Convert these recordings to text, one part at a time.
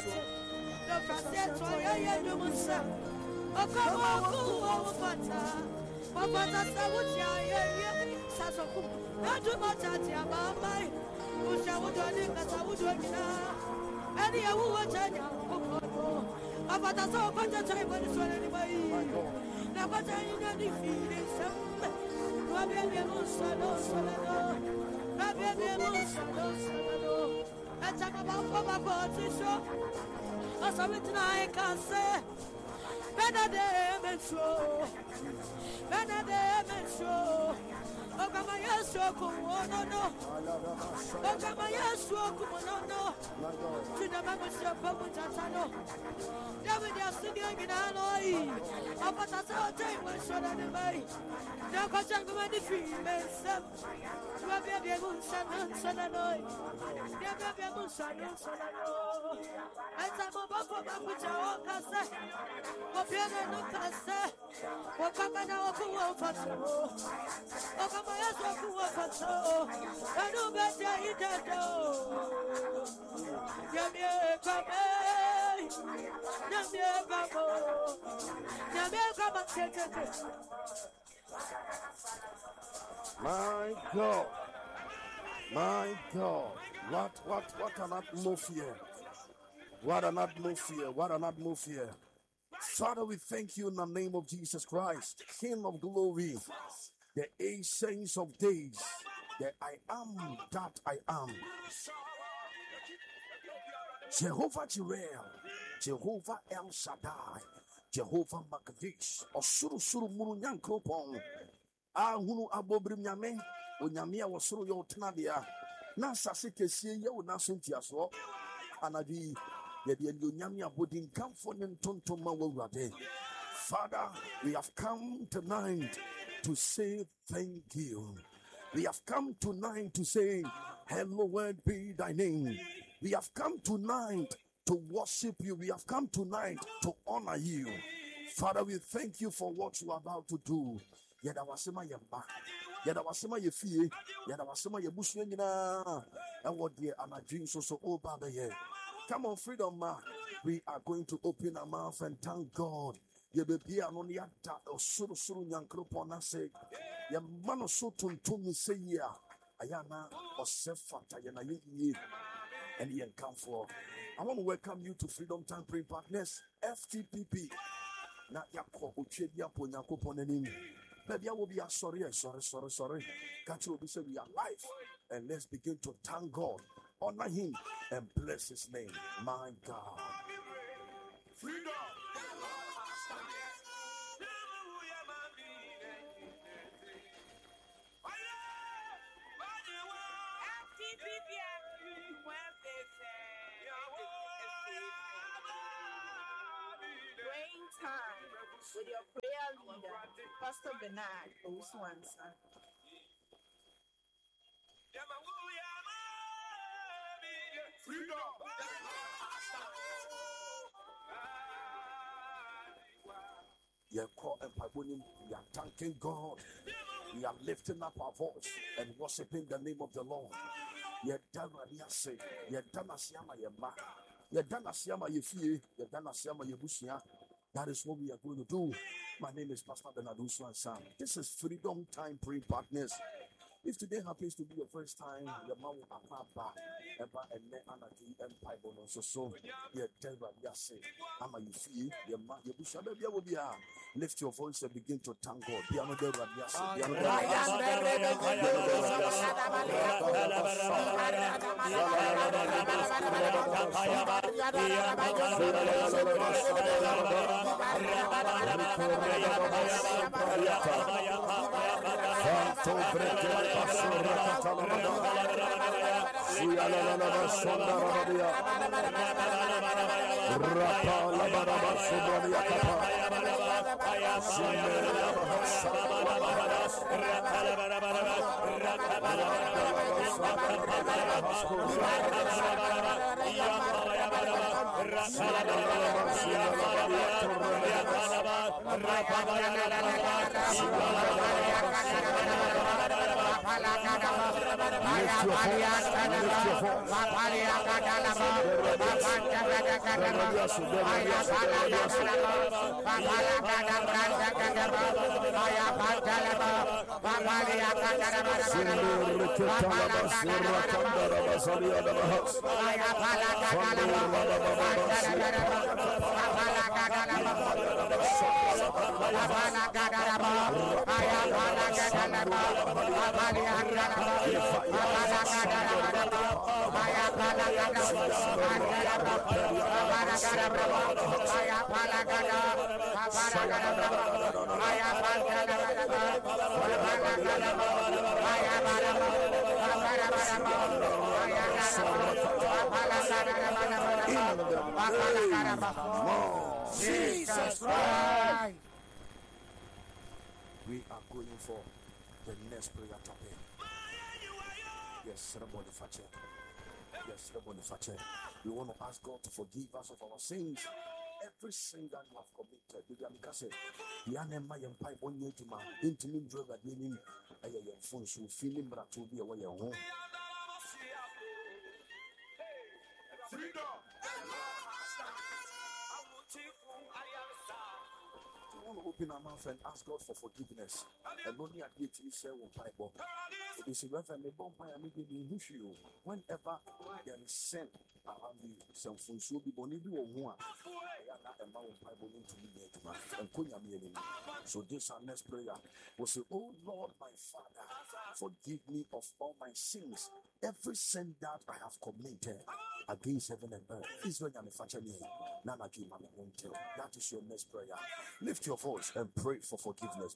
My God. My God. What an atmosphere. What an atmosphere. What an atmosphere. Father, we thank you in the name of Jesus Christ, King of glory, the Ancient of Days, the I am that I am. Jehovah Jireh, Jehovah El Shaddai, Jehovah Makadish, Osuru Suru Muru Nyankropon, Ahunu Abobrim Yame, Unyamia Wasuru Yotanabia, Nasa Sike Yo Nasuntiaso, Anadi. Father, we have come tonight to say thank you. We have come tonight to say, hallowed be thy name. We have come tonight to worship you. We have come tonight to honor you. Father, we thank you for what you are about to do. Yadawasema yamba. Yadawasema yefi. Yadawasema yebusu nyina. And what dear am I doing so oh Baba ye. Come on, freedom man. We are going to open our mouth and thank God. Ye baby anoniata osuru nyankropona say. Ye mano so tuntum say ya. Ayana osefata yana ye. And ye come for. I want to welcome you to Freedom Time Praying Partners FTPP. Na yako uchedia po nyako ponenim. Maybe I will be sorry. Catch you say we are live. And let's begin to thank God. Honor him and bless his name. My God. Freedom. Praying time with your prayer leader, Pastor Bernard Oswansa. Freedom. We are thanking God. We are lifting up our voice and worshiping the name of the Lord. That is what we are going to do. My name is Pastor Bernard Oswansa. This is Freedom Time Praying Partners. If today happens to be your first time, your mouth Papa, Eba and Anaki and Bible so yeah, tell what you say. Ama you feel your mouth, your bush, will be lift your voice and begin to thank God. Be another Jesus Christ. We are going for the next prayer topic. Yes, somebody fetch it. Yes, somebody fetch it. We want to ask God to forgive us of our sins. Every sin that you have committed. We can say, the anema and pipe on you to my intimate brother, meaning I am phone, so feeling that to be away at home. We want to open our mouth and ask God for forgiveness. And only at the share one Bible. It is whenever there is sin around you, some fools will be bonidu or one. So this our next prayer will say, oh Lord my Father, forgive me of all my sins, every sin that I have committed against heaven and earth. That is your next prayer. Lift your voice and pray for forgiveness.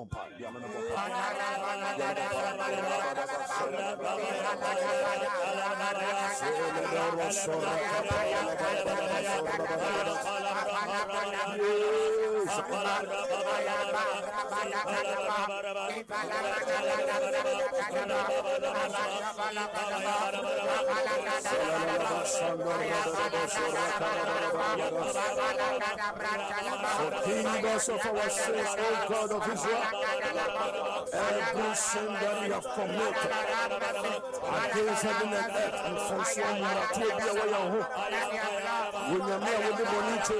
Forgive us of our sins, O God of Israel. Every sin that we have committed against heaven and earth, and from some we are to be away on home. When you are with the bonito,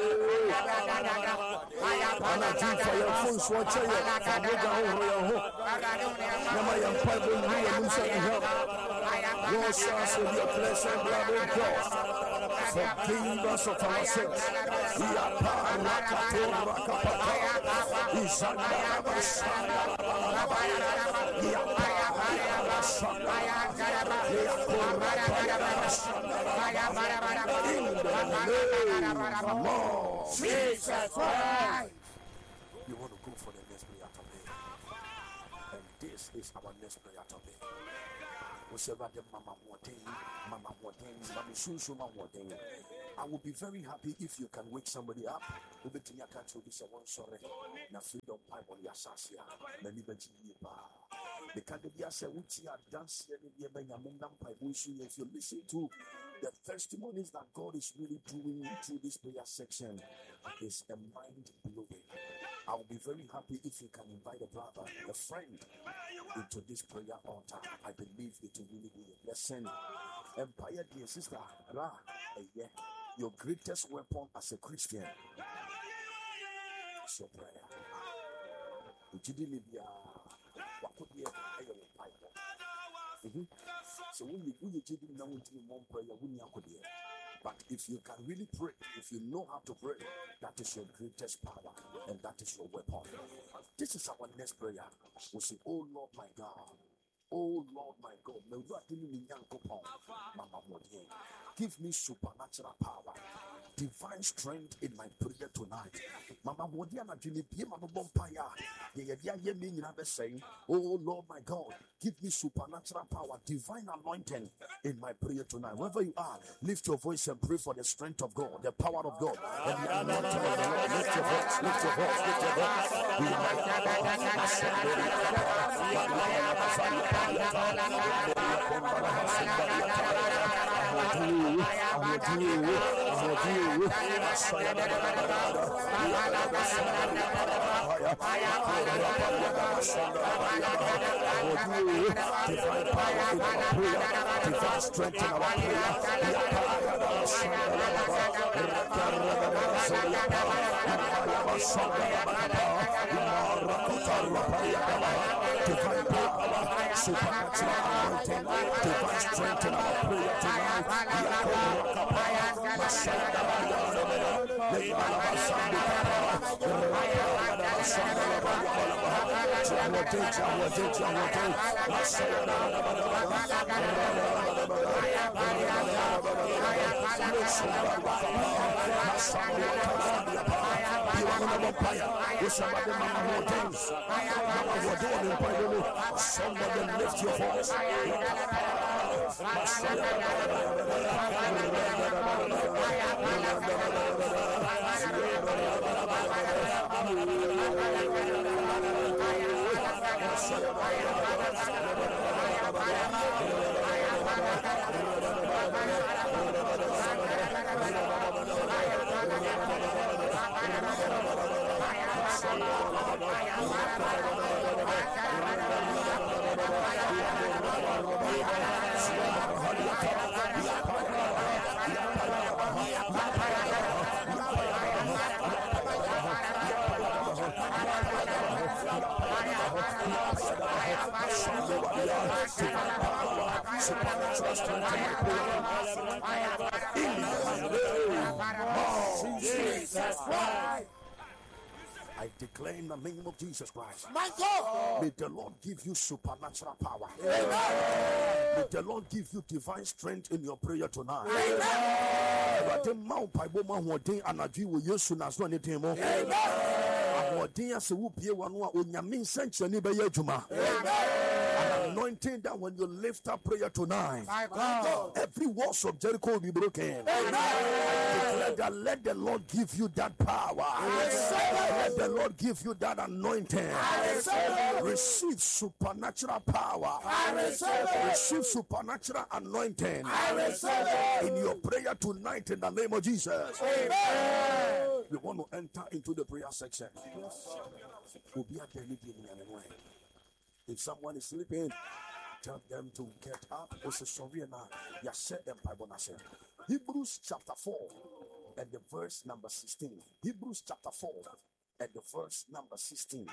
and I do for your phone, so I tell you, I go down over your home. Now I am piping you and you say, help. Your sons with your flesh and blood, O God. Forgive us of our sins. We are Jesus Christ. You want to go for the next prayer topic, and this is our next prayer topic. I will be very happy if you can wake somebody up. If you listen to the testimonies that God is really doing through this prayer section, is a mind blowing. I will be very happy if you can invite a brother, a friend, into this prayer altar. I believe it will really be a blessing. Empire, dear sister, your greatest weapon as a Christian is your prayer. So when you did now into one prayer, but if you can really pray, if you know how to pray, that is your greatest power and that is your weapon. This is our next prayer. We say, oh Lord my God, oh Lord my God, give me supernatural power, divine strength in my prayer tonight. Mama Modiana Junipi, Mama Bompaya, saying, oh Lord my God, give me supernatural power, divine anointing in my prayer tonight. Wherever you are, lift your voice and pray for the strength of God, the power of God, and the anointing of the Lord. Lift your voice, lift your voice, lift your voice. divine strength in our divine power, supernatural anointing, divine strength in our prayer tonight. Somebody lift your voice. I declare in the name of Jesus Christ. My God, may the Lord give you supernatural power. Amen. May the Lord give you divine strength in your prayer tonight. Amen. An anointing that when you lift up prayer tonight, every walls of Jericho will be broken. Amen. I declare that let the Lord give you that power. Let the Lord give you that anointing. Receive supernatural power. Receive supernatural anointing in your prayer tonight in the name of Jesus. Amen. We want to enter into the prayer section. If someone is sleeping, tell them to get up. Hebrews chapter 4 and the verse number 16. Hebrews chapter 4 and the verse number 16.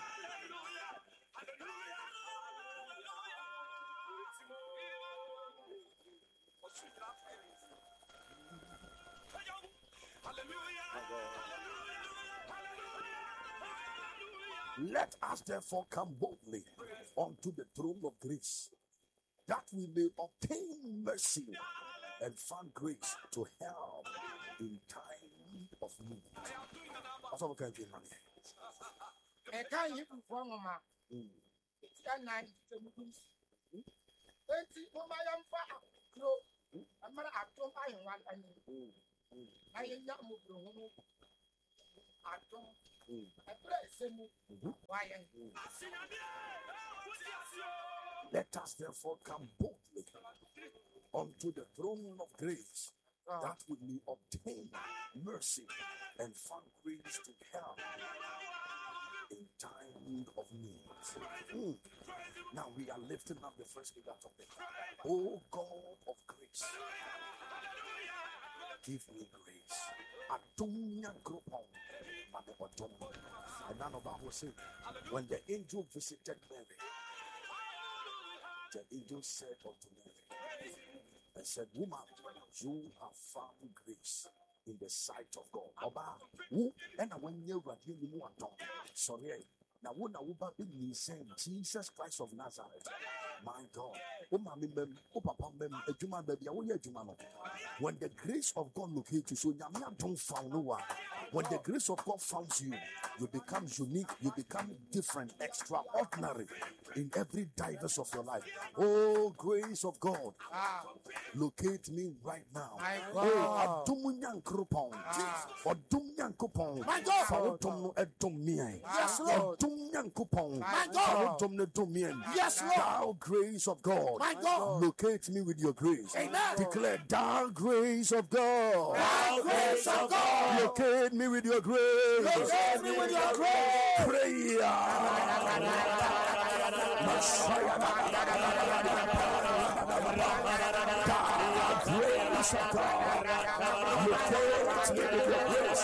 Let us therefore come boldly unto the throne of grace, that we may obtain mercy and find grace to help in time of need. That's what we can do, honey. Let us therefore come boldly unto the throne of grace, that we may obtain mercy and find grace to help in time of need. Now we are lifting up the first bigger topic. Oh God of grace, give me grace. Adunya Gropon. And none of that was it. When the angel visited Mary, the angel said unto Mary, and said, Woman, you have found grace in the sight of God. Oba, who and when you were doing more sorry. Now, when I will be Jesus Christ of Nazareth, my God. When the grace of God locates you, so don't found no one. When the grace of God finds you, you become unique, you become different, extraordinary in every diverse of your life. Oh, grace of God, locate me right now. Oh, my God, yes, Lord. Yes, Lord. Thou grace of God. My God. Locate me with your grace. Amen. Declare, thou grace of God. Thou grace of God. Locate me with your grace. Locate me with your grace. Prayer. Messiah. Thou grace of God. Locate me with your grace.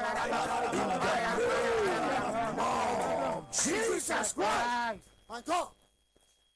Jesus Christ. My God.